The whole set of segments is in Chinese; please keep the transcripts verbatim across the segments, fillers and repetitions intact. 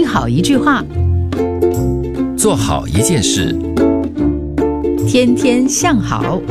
好一句话， 做好一件事， 天天向好。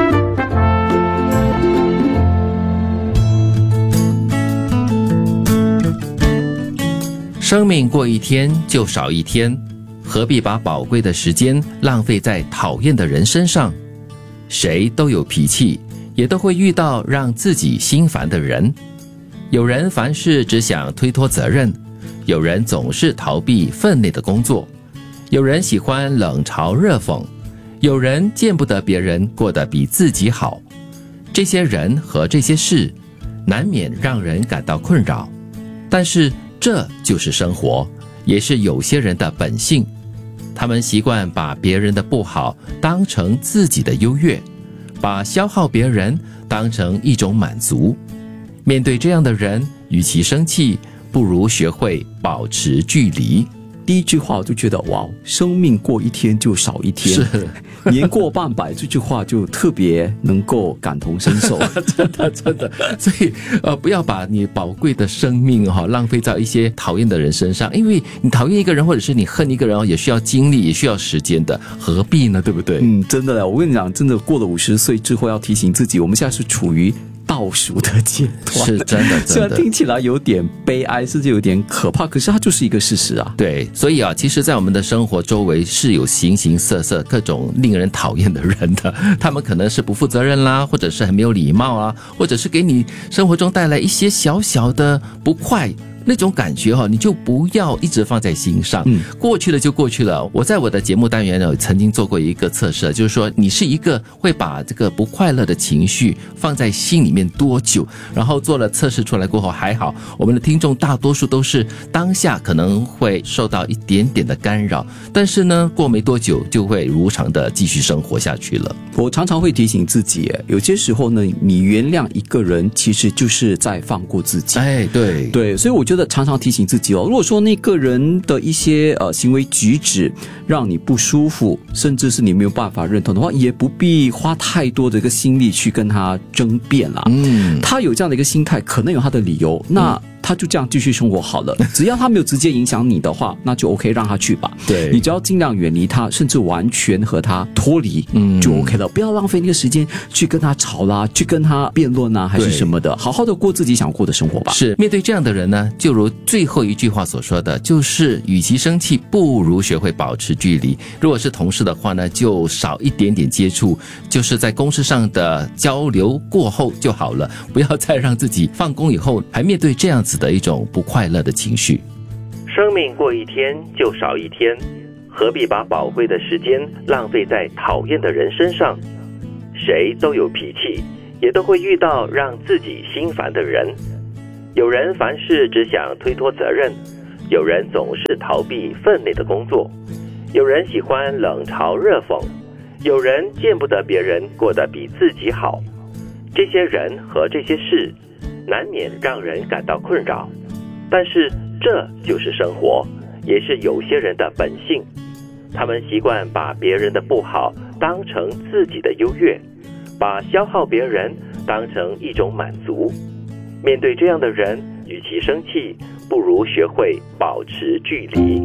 生命过一天就少一天，何必把宝贵的时间浪费在讨厌的人身上？谁都有脾气，也都会遇到让自己心烦的人。有人凡事只想推脱责任，有人总是逃避分内的工作，有人喜欢冷嘲热讽，有人见不得别人过得比自己好。这些人和这些事难免让人感到困扰，但是这就是生活，也是有些人的本性。他们习惯把别人的不好当成自己的优越，把消耗别人当成一种满足。面对这样的人，与其生气，不如学会保持距离。 第一句话我就觉得哇，生命过一天就少一天， 是年过半百，这句话就特别能够感同身受。 真的真的，所以呃，不要把你宝贵的生命哈、哦、浪费在一些讨厌的人身上，因为你讨厌一个人或者是你恨一个人，也需要精力，也需要时间的，何必呢？对不对？ 嗯，真的嘞，我跟你讲，真的过了五十岁之后，要提醒自己，我们现在是处于倒数的阶段， 是真的，真的。 虽然听起来有点悲哀，甚至有点可怕，可是它就是一个事实啊。 对，所以啊，其实在我们的生活周围是有形形色色各种令人讨厌的人的，他们可能是不负责任啦，或者是很没有礼貌啊，或者是给你生活中带来一些小小的不快，那种感觉哈、哦，你就不要一直放在心上，嗯，过去了就过去了。我在我的节目单元呢，曾经做过一个测试，就是说你是一个会把这个不快乐的情绪放在心里面多久，然后做了测试出来过后，还好我们的听众大多数都是当下可能会受到一点点的干扰，但是呢，过没多久就会如常的继续生活下去了。 我常常会提醒自己，有些时候呢，你原谅一个人，其实就是在放过自己。 哎，对对，所以我觉得常常提醒自己哦，如果说那个人的一些呃行为举止让你不舒服，甚至是你没有办法认同的话，也不必花太多的一个心力去跟他争辩啦。嗯，他有这样的一个心态，可能有他的理由，那、嗯他就这样继续生活好了，只要他没有直接影响你的话，那就 OK， 让他去吧。 对， 你只要尽量远离他，甚至完全和他脱离，嗯，就 OK 了。不要浪费那个时间去跟他吵啦，去跟他辩论啊，还是什么的，好好的过自己想过的生活吧。 是，面对这样的人呢，就如最后一句话所说的，就是与其生气，不如学会保持距离。如果是同事的话呢，就少一点点接触，就是在公事上的交流过后就好了，不要再让自己放工以后还面对这样子的一种不快乐的情绪。 生命过一天就少一天，何必把宝贵的时间浪费在讨厌的人身上？谁都有脾气，也都会遇到让自己心烦的人。有人凡事只想推脱责任，有人总是逃避分内的工作，有人喜欢冷嘲热讽，有人见不得别人过得比自己好。这些人和这些事难免让人感到困扰，但是这就是生活，也是有些人的本性。他们习惯把别人的不好当成自己的优越，把消耗别人当成一种满足。面对这样的人，与其生气，不如学会保持距离。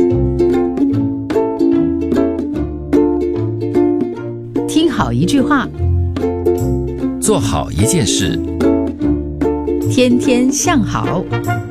听好一句话， 做好一件事， 天天向好。